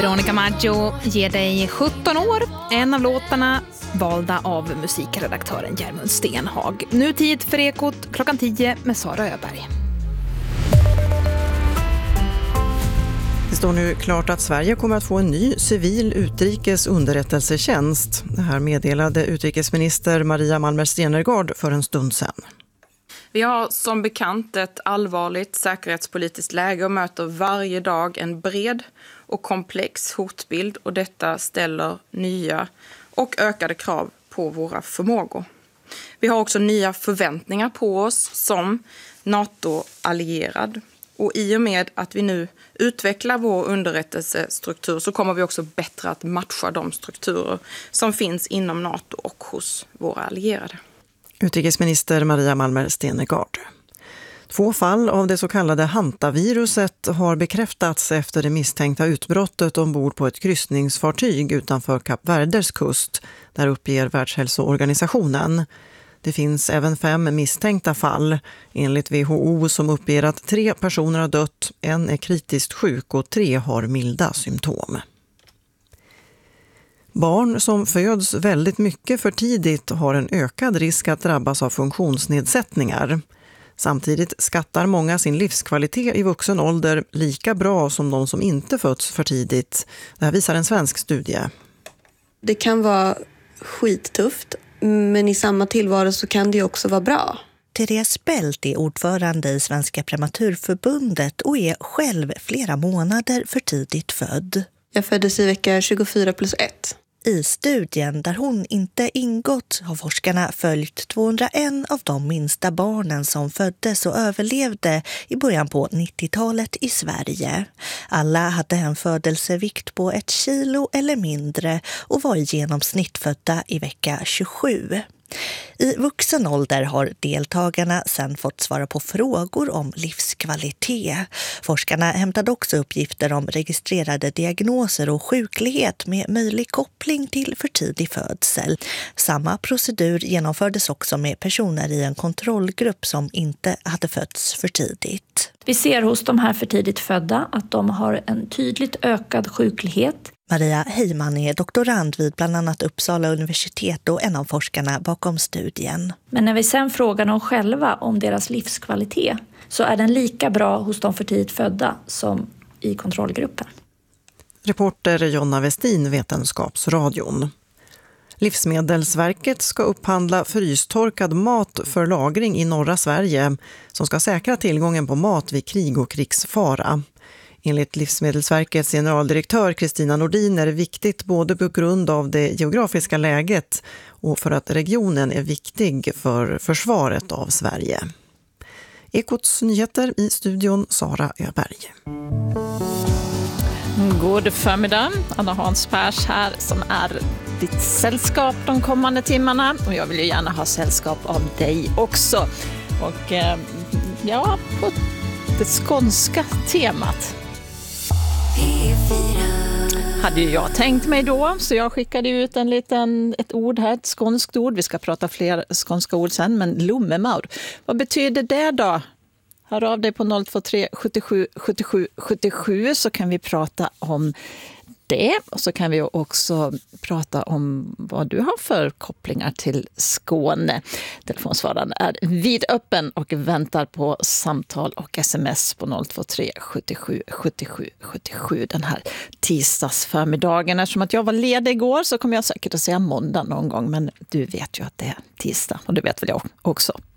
Veronica Maggio ger dig 17 år, en av låtarna valda av musikredaktören Jermund Stenhag. Nu tid för Ekot klockan 10 med Sara Öberg. Det står nu klart att Sverige kommer att få en ny civil utrikes underrättelsetjänst. Det här meddelade utrikesminister Maria Malmer Stenergard för en stund sedan. Vi har som bekant ett allvarligt säkerhetspolitiskt läge och möter varje dag en bred och komplex hotbild, och detta ställer nya och ökade krav på våra förmågor. Vi har också nya förväntningar på oss som NATO-allierad, och i och med att vi nu utvecklar vår underrättelsestruktur så kommer vi också bättre att matcha de strukturer som finns inom NATO och hos våra allierade. Utrikesminister Maria Malmer Stenergard. 2 fall av det så kallade hantaviruset har bekräftats efter det misstänkta utbrottet ombord på ett kryssningsfartyg utanför Kap Verdes kust, där uppger Världshälsoorganisationen. Det finns även 5 misstänkta fall, enligt WHO, som uppger att 3 personer har dött, 1 är kritiskt sjuk och 3 har milda symptom. Barn som föds väldigt mycket för tidigt har en ökad risk att drabbas av funktionsnedsättningar. Samtidigt skattar många sin livskvalitet i vuxen ålder lika bra som de som inte föds för tidigt. Det här visar en svensk studie. Det kan vara skittufft, men i samma tillvaro så kan det också vara bra. Therese Bält är ordförande i Svenska Prematurförbundet och är själv flera månader för tidigt född. Jag föddes i vecka 24+1. I studien där hon inte ingått har forskarna följt 201 av de minsta barnen som föddes och överlevde i början på 90-talet i Sverige. Alla hade en födelsevikt på 1 kilo eller mindre och var i genomsnitt födda i vecka 27. I vuxen ålder har deltagarna sedan fått svara på frågor om livskvalitet. Forskarna hämtade också uppgifter om registrerade diagnoser och sjuklighet med möjlig koppling till för tidig födsel. Samma procedur genomfördes också med personer i en kontrollgrupp som inte hade fötts för tidigt. Vi ser hos de här för tidigt födda att de har en tydligt ökad sjuklighet. Maria Heiman är doktorand vid bland annat Uppsala universitet och en av forskarna bakom studien. Men när vi sen frågar dem själva om deras livskvalitet så är den lika bra hos de för tidigt födda som i kontrollgruppen. Reporter Jonna Westin, Vetenskapsradion. Livsmedelsverket ska upphandla frystorkad mat för lagring i norra Sverige som ska säkra tillgången på mat vid krig och krigsfara. Enligt Livsmedelsverkets generaldirektör Kristina Nordin är det viktigt både på grund av det geografiska läget och för att regionen är viktig för försvaret av Sverige. Ekots nyheter i studion Sara Öberg. God förmiddag, Anna Hanspärs här som är ditt sällskap de kommande timmarna. Och jag vill ju gärna ha sällskap av dig också. Och ja, på det skånska temat hade ju jag tänkt mig då, så jag skickade ut ett ord här, ett skånskt ord. Vi ska prata fler skånska ord sen, men lommemaur. Vad betyder det då? Hör av dig på 023 77 77 77 så kan vi prata om det. Och så kan vi också prata om vad du har för kopplingar till Skåne. Telefonsvararen är vidöppen och väntar på samtal och sms på 023 77 77 77 den här tisdagsförmiddagen. Eftersom att jag var ledig igår så kommer jag säkert att säga måndag någon gång, men du vet ju att det är tisdag och det vet väl jag också.